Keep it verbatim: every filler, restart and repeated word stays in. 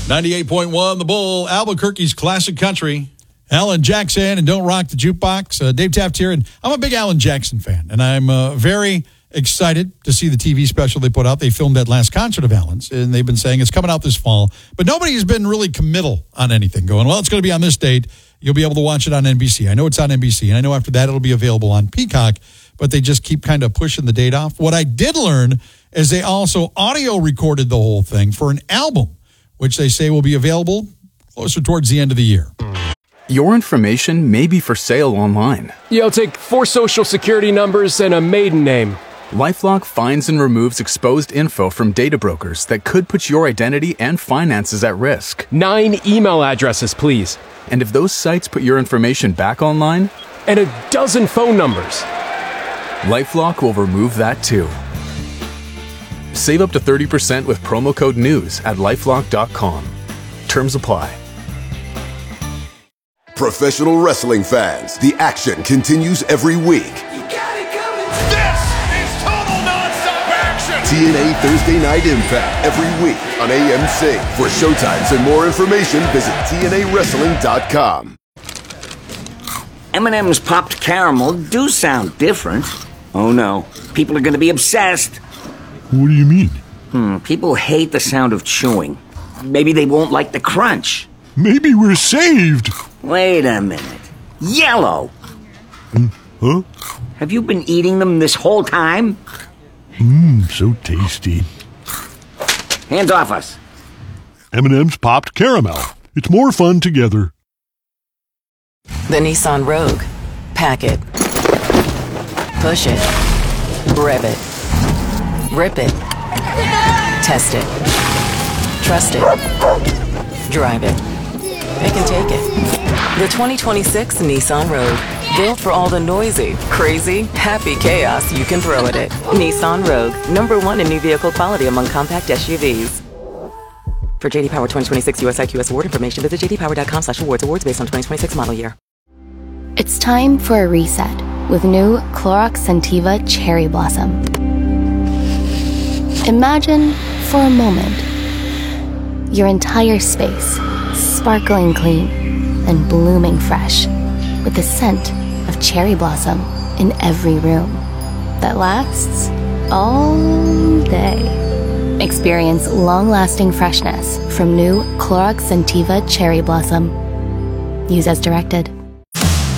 ninety-eight point one The Bull, Albuquerque's classic country. Alan Jackson and Don't Rock the Jukebox. Uh, Dave Taft here, and I'm a big Alan Jackson fan, and I'm uh, very excited to see the T V special they put out. They filmed that last concert of Alan's, and they've been saying it's coming out this fall, but nobody's been really committal on anything, going, well, it's going to be on this date. You'll be able to watch it on N B C. I know it's on N B C, and I know after that it'll be available on Peacock, but they just keep kind of pushing the date off. What I did learn is they also audio recorded the whole thing for an album, which they say will be available closer towards the end of the year. Your information may be for sale online. You'll take four social security numbers and a maiden name. LifeLock finds and removes exposed info from data brokers that could put your identity and finances at risk. Nine email addresses, please. And if those sites put your information back online? And a dozen phone numbers. LifeLock will remove that too. Save up to thirty percent with promo code NEWS at LifeLock dot com. Terms apply. Professional wrestling fans, the action continues every week. You got it coming. This is total nonstop action. T N A Thursday Night Impact every week on A M C. For showtimes and more information, visit T N A wrestling dot com. M and M's popped caramel do sound different. Oh no, people are going to be obsessed. What do you mean? Hmm, people hate the sound of chewing. Maybe they won't like the crunch. Maybe we're saved. Wait a minute. Yellow! Mm, huh? Have you been eating them this whole time? Mmm, so tasty. Hands off us. M and M's popped caramel. It's more fun together. The Nissan Rogue. Pack it. Push it. Rev it. Rip it. Test it. Trust it. Drive it. Pick and take it. The twenty twenty-six Nissan Rogue. Built for all the noisy, crazy, happy chaos you can throw at it. Nissan Rogue. Number one in new vehicle quality among compact S U Vs. For J D Power twenty twenty-six U S I Q S award information, visit j d power dot com slash awards. Awards based on twenty twenty-six model year. It's time for a reset with new Clorox Scentiva Cherry Blossom. Imagine, for a moment, your entire space sparkling clean and blooming fresh with the scent of cherry blossom in every room that lasts all day. Experience long-lasting freshness from new Clorox Scentiva Cherry Blossom. Use as directed.